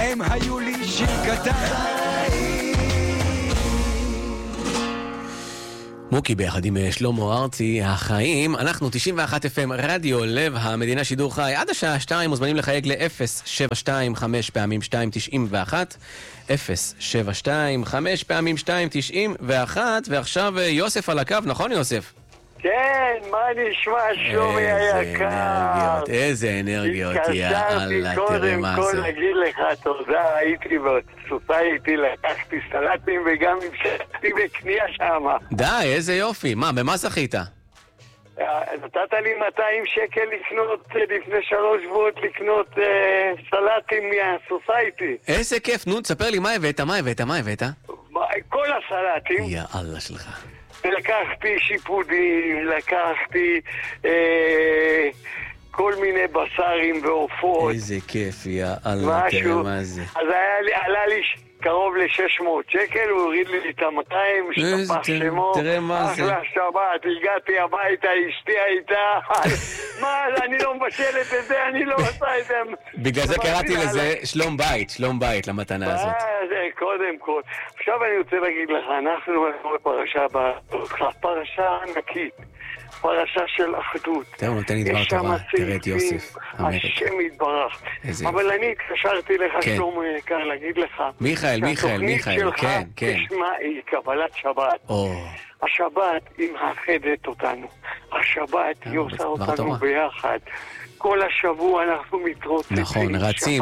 הם היו לי שיר קטן. מוקי ביחד עם שלמה ארצי, החיים. אנחנו 91 FM רדיו לב המדינה שידור חי עד השעה 2. מוזמנים לחייג ל-072 5 פעמים 2 91 072 5 פעמים 2 91. ועכשיו יוסף על הקו, נכון יוסף? כן, מה נשמע שלומי היקר? איזה אנרגיות, יאללה, תראה מה זה. קודם כל להגיד לך תודה, הייתי בסוסייטי, לקחתי סלטים וגם המשכתי בקנייה שם. די, איזה יופי. מה, במה זכית? נתת לי 200 שקל לקנות, לפני 3 שבועות לקנות סלטים מהסוסייטי. איזה כיף, נו, תספר לי מה הבאת, מה הבאת, מה הבאת? כל הסלטים. יאללה שלך. לקחתי שיפודים, לקחתי כל מיני בשרים ועופות. איזה כיף, יאללה, תראה מה זה. אז עלה לי קרוב ל-600 שקל, הוא הוריד לי את ה-200, שטפח שמו. תראה מה זה. אחלה שבת, הגעתי הביתה, אשתי הייתה, מה, אני לא מבשלת את זה, אני לא עושה את זה. בגלל זה קראתי לזה שלום בית למתנה הזאת. זה קודם כל. עכשיו אני רוצה להגיד לך, אנחנו בפרשה פרשה ענקית. פרשה של אחדות. תראו, נותן לי דבר תורה, תראה את יוסף. השם יתברך. אבל אני התקשרתי לך שלום יקר להגיד לך. מיכאל, כן, כן. תשמע, היא קבלת שבת. השבת היא מאחדת אותנו. השבת היא עושה אותנו ביחד. כל השבוע אנחנו מתרוצצים. נכון, רצים,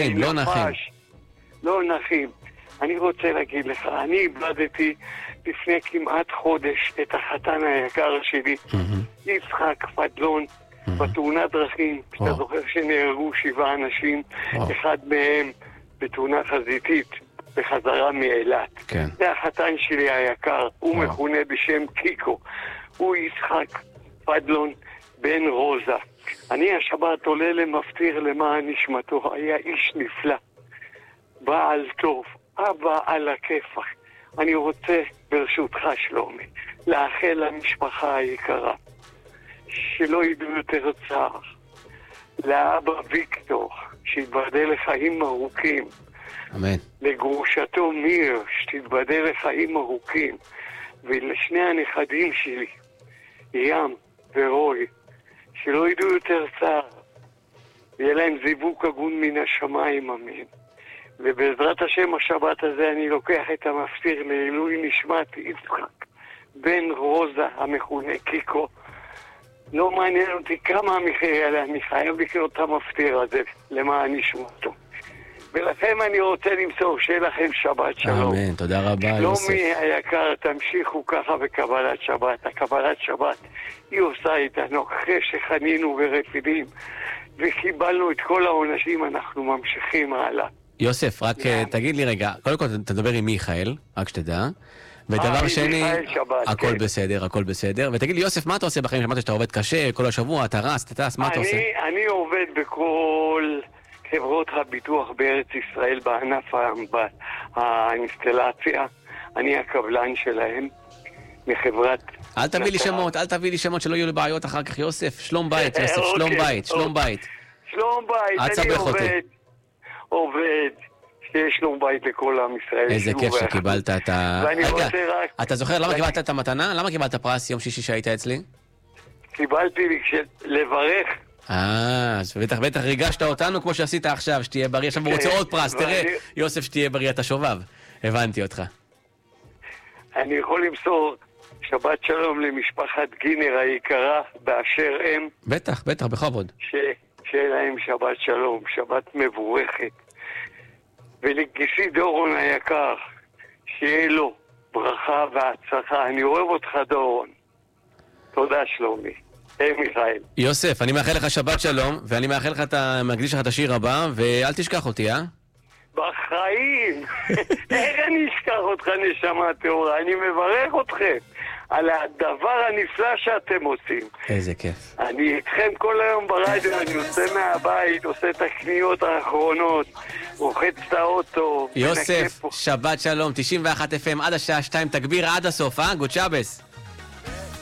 לא נחים. אני רוצה להגיד לך, אני איבדתי לפני כמעט חודש את החתן היקר שלי, יצחק פדלון, בתאונת דרכים. אתה זוכר שנהרגו 7 אנשים, אחד מהם בתאונה חזיתית בחזרה מאילת. זה החתן שלי היקר, הוא מכונה בשם קיקו. הוא יצחק פדלון בן רוזה. אני השבת עולה למפטיר למען נשמתו, היה איש נפלא, בעל טוב, אבא על הכיפך. אני רוצה ברשותך שלומי לאחל למשפחה היקרה שלא ידעו יותר צער, לאבא ויקטור שיתבדל לחיים ארוכים, אמן, לגרושתו מיר שתתבדל לחיים ארוכים, ולשני הנכדים שלי ים ורוי שלא ידעו יותר צער, יהיה להם זיווג הגון מן השמיים, אמן. ובעזרת השם השבת הזה אני לוקח את המפטיר לעילוי נשמת יצחק בן רוזה המכונה קיקו. לא מעניין אותי כמה המחיר, אני חייב לקנות את המפטיר הזה למען נשמתו. ולכם אני רוצה למסור שיהיה לכם שבת שלום. אמן, תודה רבה יוסף. שלומי היקר, תמשיכו ככה בקבלת שבת. הקבלת שבת היא עושה איתנו אחרי שחנינו ורפידים וקיבלנו את כל העונשים, אנחנו ממשיכים הלאה. יוסף, רק תגיד לי רגע, קודם כל תדבר עם מיכאל, רק שתדע. ודבר שני, הכל בסדר, הכל בסדר. ותגיד לי יוסף, מה אתה עושה בחיים? שמעת שאתה עובד קשה כל השבוע, אתה רס, אתה טס, מה אתה עושה? אני עובד בכל חברות הביטוח בארץ ישראל בענף האינסטלציה. אני הקבלן שלהם מחברת... אל תביא לי שמות שלא יהיו לי בעיות אחר כך, יוסף. שלום בית, יוסף, שלום בית. שלום בית, אני עובד, שיש לו בית לכל עם ישראל. איזה כיף שקיבלת את ה... רגע, אתה זוכר למה קיבלת את המתנה? למה קיבלת פרס יום שישי שהיית אצלי? קיבלתי לברך. אז בטח ריגשת אותנו כמו שעשית עכשיו, שתהיה בריא. עכשיו הוא רוצה עוד פרס, תראה, יוסף שתהיה בריא, אתה שובב. הבנתי אותך. אני יכול למסור שבת שלום למשפחת גינר היקרה באשר הם. בטח, בכבוד. שיהיה להם שבת שלום, שבת מבורכת. ולגיסי דורון היקר, שיהיה לו ברכה והצלחה. אני אוהב אותך דורון. תודה שלומי. מיכאל. יוסף, אני מאחל לך שבת שלום, ואני מאחל לך, מקדיש לך את השיר הבא, ואל תשכח אותי, בחיים! איך אני אשכח אותך נשמה טהורה? אני מברך אתכם על הדבר הנפלא שאתם עושים. איזה כיף. אני איתכם כל היום ברדיו, אני יוצא מהבית, עושה את הקניות האחרונות, רוחץ את האוטו. יוסף, שבת שלום, 91 FM עד השעה 2, תגביר עד הסוף, גוד שבס.